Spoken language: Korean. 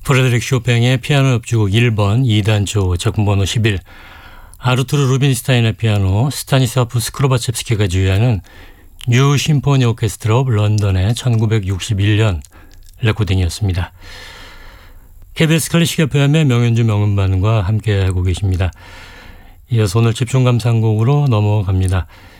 프레드릭 쇼팽의 피아노 협주곡 1번 2단조 작품번호 11, 아르투르 루빈슈타인의 피아노, 스타니스라프 스크로바첵스키가 지휘하는 뉴 심포니 오케스트라 오브 런던의 1961년 레코딩이었습니다. KBS 클래식 FM의 명연주 명음반과 함께하고 계십니다. 이어서 오늘 집중 감상곡으로 넘어갑니다.